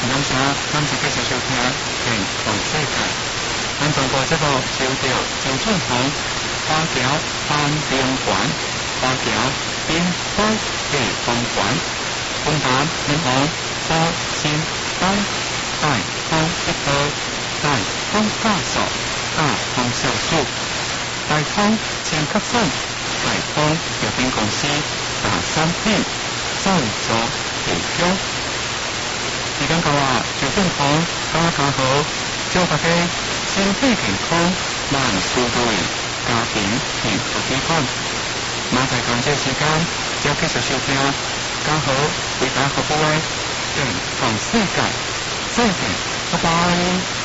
感谢继续收听健康世界。咱全国节目收到周俊宏花桥攀冰馆、花桥冰花地公馆、东南银行花新东大方一号大方家属大方销售大方前級分大方药品公司大产品赞助提供。时间到啊，就健康大家好，祝大家身体健康，万事如意，家庭幸福美满。马在讲这时间，就继续收听，家好为大家服务的健康世界，再见，拜拜。